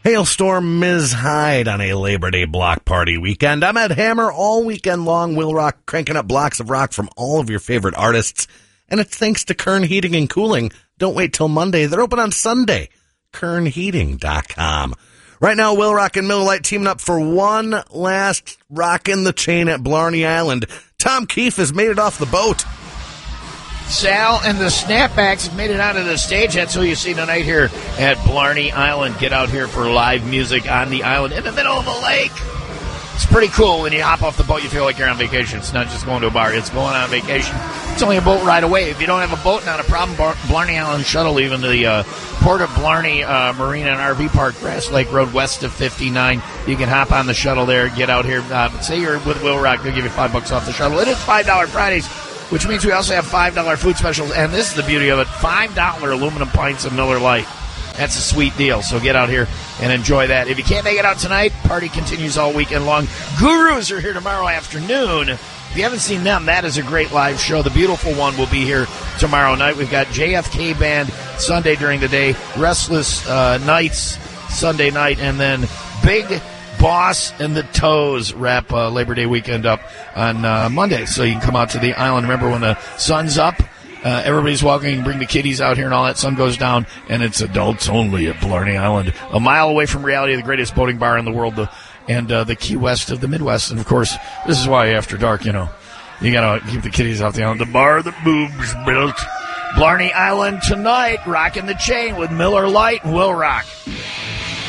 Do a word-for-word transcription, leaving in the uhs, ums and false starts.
Hailstorm Miz Hyde on a Labor Day block party weekend. I'm Ed Hammer all weekend long. Will Rock cranking up blocks of rock from all of your favorite artists. And it's thanks to Kern Heating and Cooling. Don't wait till Monday. They're open on Sunday. Kern Heating dot com. Right now, Will Rock and Miller Lite teaming up for one last rock in the chain at Blarney Island. Tom Keefe has made it off the boat. Sal and the Snapbacks have made it onto the stage. That's who you see tonight here at Blarney Island. Get out here for live music on the island in the middle of a lake. It's pretty cool. When you hop off the boat, you feel like you're on vacation. It's not just going to a bar. It's going on vacation. It's only a boat ride away. If you don't have a boat, not a problem. Bar- Blarney Island Shuttle, even the uh, Port of Blarney uh, Marina and R V Park, Grass Lake Road, west of fifty-nine. You can hop on the shuttle there, get out here. Uh, say you're with Will Rock, they'll give you five bucks off the shuttle. It is five dollars Fridays, which means we also have five dollars food specials. And this is the beauty of it, five dollars aluminum pints of Miller Lite. That's a sweet deal, so get out here and enjoy that. If you can't make it out tonight, party continues all weekend long. Gurus are here tomorrow afternoon. If you haven't seen them, that is a great live show. The Beautiful One will be here tomorrow night. We've got J F K Band Sunday during the day, Restless uh, Nights Sunday night, and then Big Boss and the Toes wrap uh, Labor Day weekend up on uh, Monday. So you can come out to the island. Remember, when the sun's up, Uh, everybody's walking. You can bring the kiddies out here and all that. Sun goes down, and it's adults only at Blarney Island, a mile away from Reality, the greatest boating bar in the world, the, and uh, the Key West of the Midwest. And, of course, this is why after dark, you know, you got to keep the kiddies off the island. The bar that boobs built. Blarney Island tonight, rocking the chain with Miller Lite and Will Rock.